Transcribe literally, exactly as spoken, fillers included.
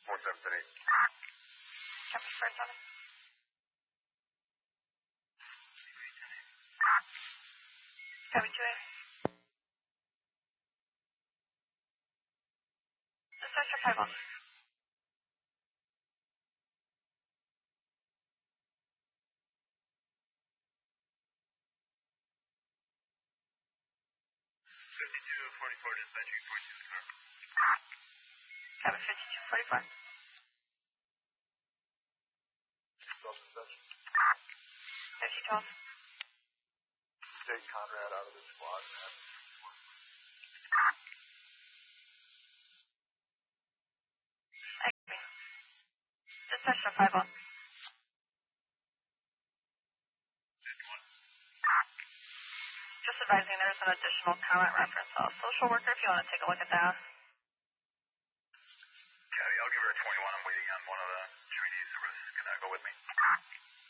four seven eight. Copy four seven. Copy two eight. Dispatch for five one. fifty-two forty-four dispatching four two car. Copy fifty-two forty-four. Self-dispatch. fifty twelve. Take Conrad out of the squad. Dispatch for five one. Just advising there's an additional comment reference on a social worker if you want to take a look at that. Yeah, I'll give her a twenty-one. I'm waiting on one of the trainees. The rest is going to go with me.